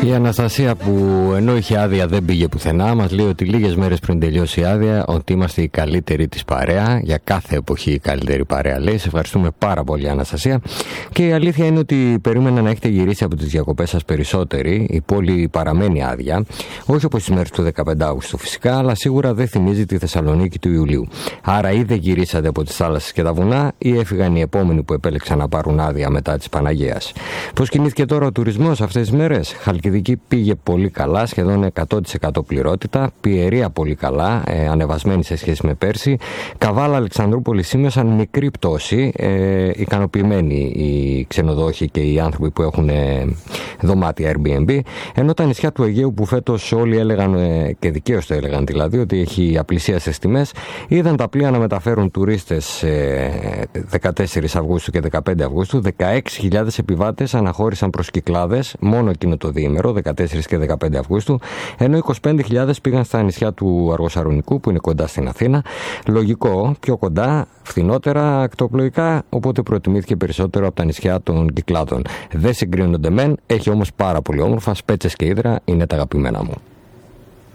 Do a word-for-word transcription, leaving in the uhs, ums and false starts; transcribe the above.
Η Αναστασία, που ενώ είχε άδεια δεν πήγε πουθενά, μας λέει ότι λίγες μέρες πριν τελειώσει η άδεια ότι είμαστε οι καλύτεροι της παρέα, για κάθε εποχή η καλύτερη παρέα, λέει. Σε ευχαριστούμε πάρα πολύ, Αναστασία. Και η αλήθεια είναι ότι περίμενα να έχετε γυρίσει από τις διακοπές σας περισσότεροι. Η πόλη παραμένει άδεια, όχι όπως τις μέρες του δεκαπέντε Αυγούστου φυσικά, αλλά σίγουρα δεν θυμίζει τη Θεσσαλονίκη του Ιουλίου. Άρα ή δεν γυρίσατε από τις θάλασσες και τα βουνά, ή έφυγαν οι επόμενοι που επέλεξαν να πάρουν άδεια μετά της Παναγίας. Πώς κινήθηκε τώρα ο τουρισμός αυτές τις μέρες? Χαλκιδική πήγε πολύ καλά, σχεδόν εκατό τοις εκατό πληρότητα. Πιερία πολύ καλά, ε, ανεβασμένη σε σχέση με πέρσι. Καβάλα, Αλεξανδρούπολη σημείωσαν μικρή πτώση. Ε, ικανοποιημένοι οι ξενοδόχοι και οι άνθρωποι που έχουν ε, δωμάτια Airbnb. Ενώ τα νησιά του Αιγαίου, που φέτος όλοι έλεγαν, ε, και δικαίως το έλεγαν δηλαδή, ότι έχει απλησίασες τιμές, είδαν τα πλοία να μεταφέρουν τουρίστες ε, δεκατέσσερις Αυγούστου και δεκαπέντε Αυγούστου. δεκαέξι χιλιάδες επιβάτες αναχώρησαν προς Κυκλάδες μόνο εκείνο το διήμερο, δεκατέσσερις και δεκαπέντε Αυγούστου, ενώ είκοσι πέντε χιλιάδες πήγαν στα νησιά του Αργοσαρονικού, που είναι κοντά στην Αθήνα. Λογικό, πιο κοντά, φθηνότερα ακτοπλοϊκά, οπότε προτιμήθηκε περισσότερο από τα νησιά των Κυκλάδων. Δεν συγκρίνονται μεν, έχει όμως πάρα πολύ όμορφα, Σπέτσες και Ύδρα είναι τα αγαπημένα μου.